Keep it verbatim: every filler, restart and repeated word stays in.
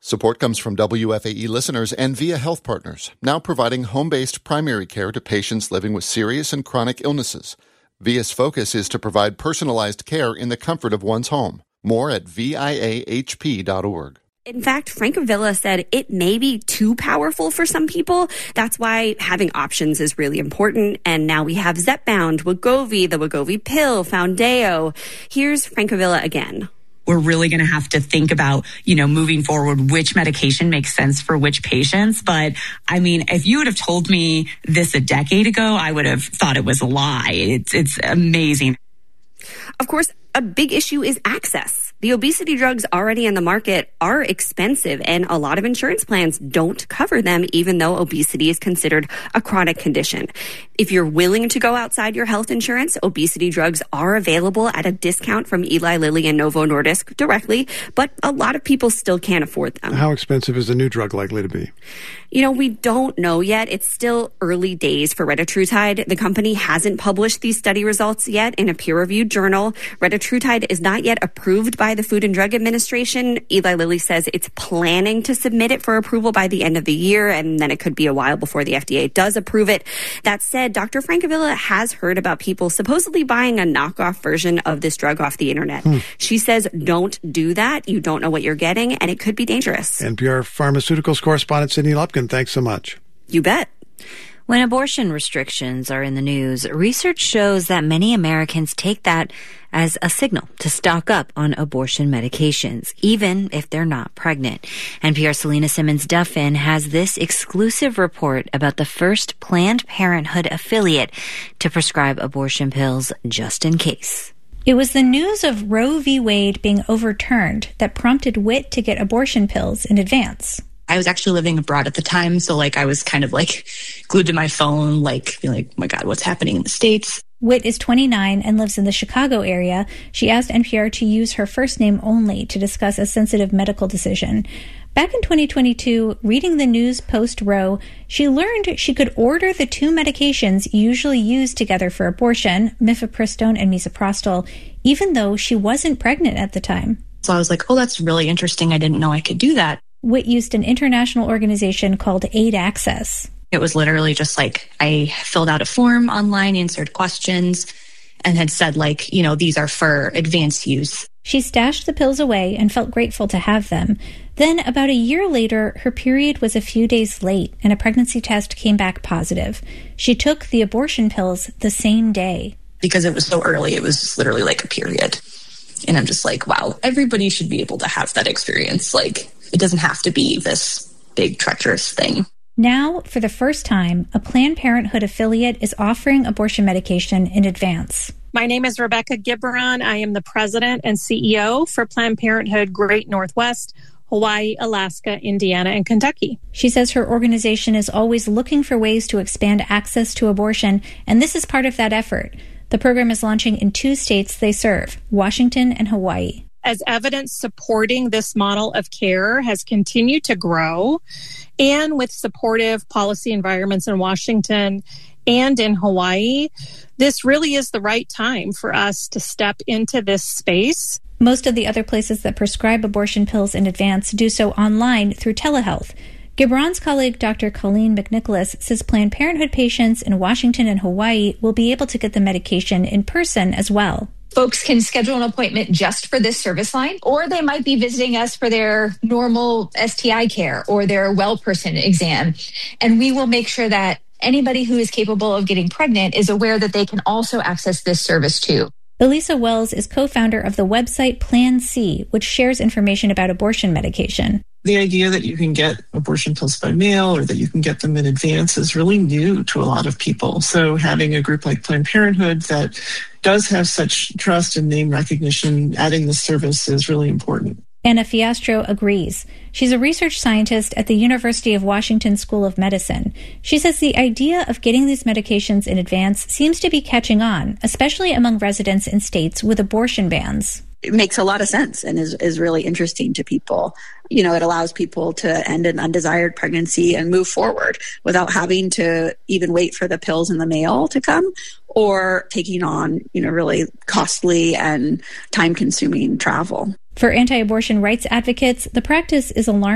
Support comes from W F A E listeners and Via Health Partners, now providing home-based primary care to patients living with serious and chronic illnesses. Via's focus is to provide personalized care in the comfort of one's home. More at V I A H P dot org. In fact, Francavilla said it may be too powerful for some people. That's why having options is really important. And now we have Zepbound, Wegovy, the Wegovy pill, Foundayo. Here's Francavilla again. We're really going to have to think about, you know, moving forward, which medication makes sense for which patients. But I mean, if you would have told me this a decade ago, I would have thought it was a lie. It's, it's amazing. Of course, a big issue is access. The obesity drugs already in the market are expensive, and a lot of insurance plans don't cover them, even though obesity is considered a chronic condition. If you're willing to go outside your health insurance, obesity drugs are available at a discount from Eli Lilly and Novo Nordisk directly, but a lot of people still can't afford them. How expensive is the new drug likely to be? You know, we don't know yet. It's still early days for retatrutide. The company hasn't published these study results yet in a peer-reviewed journal. Retatrutide is not yet approved by the Food and Drug Administration. Eli Lilly says it's planning to submit it for approval by the end of the year, and then it could be a while before the F D A does approve it. That said, Doctor Francavilla has heard about people supposedly buying a knockoff version of this drug off the internet. Hmm. She says, don't do that. You don't know what you're getting, and it could be dangerous. N P R Pharmaceuticals correspondent Sydney Lupkin, thanks so much. You bet. When abortion restrictions are in the news, research shows that many Americans take that as a signal to stock up on abortion medications, even if they're not pregnant. N P R's Selena Simmons-Duffin has this exclusive report about the first Planned Parenthood affiliate to prescribe abortion pills just in case. It was the news of Roe v. Wade being overturned that prompted Whit to get abortion pills in advance. I was actually living abroad at the time, so like I was kind of like glued to my phone, like being like, oh my God, what's happening in the States? Whit is twenty-nine and lives in the Chicago area. She asked N P R to use her first name only to discuss a sensitive medical decision. Back in twenty twenty-two, reading the news post-Roe, she learned she could order the two medications usually used together for abortion, mifepristone and misoprostol, even though she wasn't pregnant at the time. So I was like, oh, that's really interesting. I didn't know I could do that. Whit used an international organization called Aid Access. It was literally just like I filled out a form online, answered questions, and had said like, you know, these are for advanced use. She stashed the pills away and felt grateful to have them. Then, about a year later, her period was a few days late and a pregnancy test came back positive. She took the abortion pills the same day. Because it was so early, it was just literally like a period. And I'm just like, wow, everybody should be able to have that experience. Like, it doesn't have to be this big, treacherous thing. Now, for the first time, a Planned Parenthood affiliate is offering abortion medication in advance. My name is Rebecca Gibran. I am the president and C E O for Planned Parenthood Great Northwest, Hawaii, Alaska, Indiana, and Kentucky. She says her organization is always looking for ways to expand access to abortion, and this is part of that effort. The program is launching in two states they serve, Washington and Hawaii. As evidence supporting this model of care has continued to grow, and with supportive policy environments in Washington and in Hawaii, this really is the right time for us to step into this space. Most of the other places that prescribe abortion pills in advance do so online through telehealth. Gibran's colleague, Doctor Colleen McNicholas, says Planned Parenthood patients in Washington and Hawaii will be able to get the medication in person as well. Folks can schedule an appointment just for this service line, or they might be visiting us for their normal S T I care or their well person exam. And we will make sure that anybody who is capable of getting pregnant is aware that they can also access this service too. Elisa Wells is co-founder of the website Plan C, which shares information about abortion medication. The idea that you can get abortion pills by mail or that you can get them in advance is really new to a lot of people. So having a group like Planned Parenthood that does have such trust and name recognition, adding this service is really important. Anna Fiastro agrees. She's a research scientist at the University of Washington School of Medicine. She says the idea of getting these medications in advance seems to be catching on, especially among residents in states with abortion bans. It makes a lot of sense and is, is really interesting to people. You know, it allows people to end an undesired pregnancy and move forward without having to even wait for the pills in the mail to come or taking on, you know, really costly and time-consuming travel. For anti-abortion rights advocates, the practice is alarming.